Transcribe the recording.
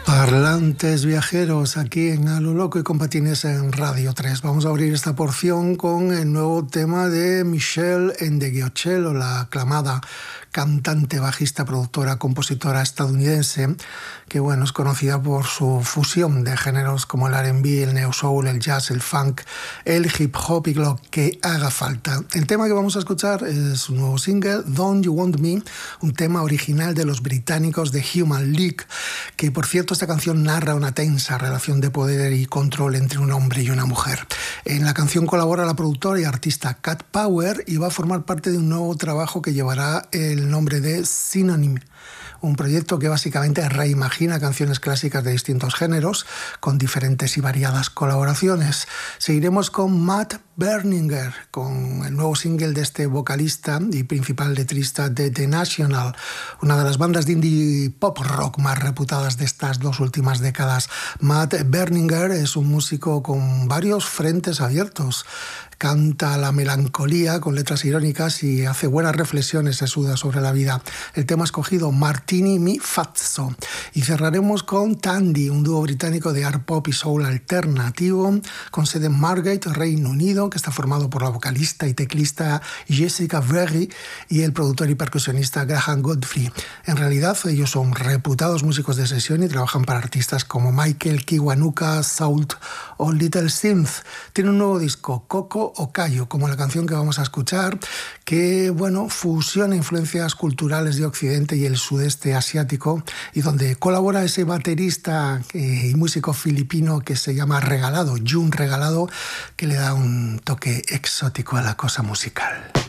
Parlantes viajeros aquí en A lo Loco y con Patines en Radio 3. Vamos a abrir esta porción con el nuevo tema de Michelle Ndegeocello, la aclamada cantante, bajista, productora, compositora estadounidense, que bueno, es conocida por su fusión de géneros como el R&B, el neo soul, el jazz, el funk, el hip hop y lo que haga falta. El tema que vamos a escuchar es un nuevo single, Don't You Want Me, un tema original de los británicos de Human League, que por cierto esta canción narra una tensa relación de poder y control entre un hombre y una mujer. En la canción colabora la productora y artista Cat Power y va a formar parte de un nuevo trabajo que llevará el nombre de Synonym, un proyecto que básicamente reimagina canciones clásicas de distintos géneros con diferentes y variadas colaboraciones. Seguiremos con Matt Berninger, con el nuevo single de este vocalista y principal letrista de The National, una de las bandas de indie pop rock más reputadas de estas dos últimas décadas. Matt Berninger es un músico con varios frentes abiertos. Canta la melancolía con letras irónicas y hace buenas reflexiones sesudas sobre la vida. El tema escogido, Martini mi Fazzo. Y cerraremos con Tandy, un dúo británico de art pop y soul alternativo con sede en Margate, Reino Unido, que está formado por la vocalista y teclista Jessica Berry y el productor y percusionista Graham Godfrey. En realidad ellos son reputados músicos de sesión y trabajan para artistas como Michael Kiwanuka, Salt o Little Synth. Tienen un nuevo disco, Coco o Cayo, como la canción que vamos a escuchar, que bueno, fusiona influencias culturales de Occidente y el sudeste asiático, y donde colabora ese baterista y músico filipino que se llama Regalado, Jun Regalado, que le da un toque exótico a la cosa musical.